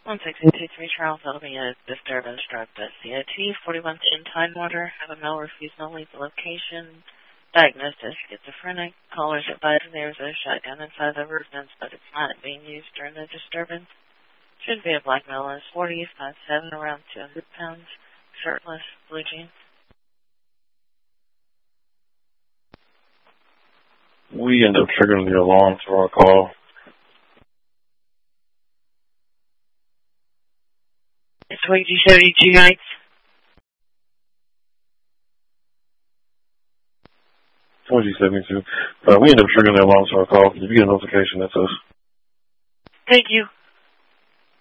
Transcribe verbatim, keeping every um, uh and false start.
one six eight two three Charles, that'll be a disturbance struck at C O T forty-one ten Tidewater. Have a male refuse no leave the location. Diagnosed as schizophrenic. Callers advised there's a shotgun inside the residence, but it's not being used during the disturbance. Should be a black male in his forties, five seven, around two hundred pounds, shirtless, blue jeans. We end up triggering the alarm for our call. It's twenty-two seventy-two Heights. twenty seventy-two. Uh, we end up triggering the alarm for our call. If you get a notification, that's us. Thank you.